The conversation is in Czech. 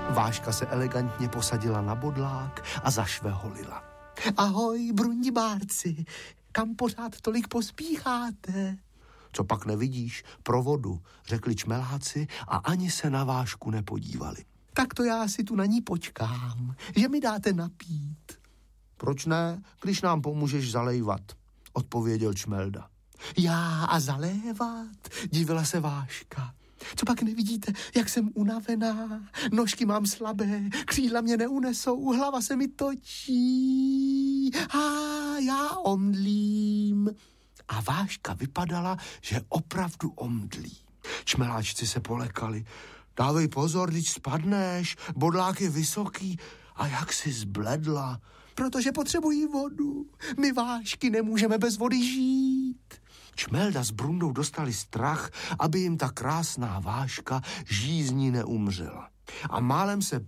Váška se elegantně posadila na bodlák a zašveholila. Ahoj, brundibárci, kam pořád tolik pospícháte? Co pak nevidíš? Pro vodu, řekli čmeláci a ani se na Vášku nepodívali. Tak to já si tu na ní počkám, že mi dáte napít. Proč ne, když nám pomůžeš zalejvat, odpověděl Čmelda. Já a zalévat, divila se Váška. Co pak nevidíte, jak jsem unavená? Nožky mám slabé, křídla mě neunesou, hlava se mi točí. Já omdlím. A Váška vypadala, že opravdu omdlí. Čmeláčci se polekali. Dávej pozor, když spadneš, bodlák je vysoký. A jak si zbledla? Protože potřebují vodu. My Vášky nemůžeme bez vody žít. Čmelda s Brundou dostali strach, aby jim ta krásná Váška žízní neumřela. A málem se